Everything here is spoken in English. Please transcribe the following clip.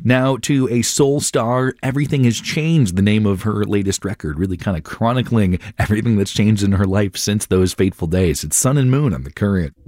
Now to a soul star, Everything Has Changed, the name of her latest record, really kind of chronicling everything that's changed in her life since those fateful days. It's Sun and Moon on The Current.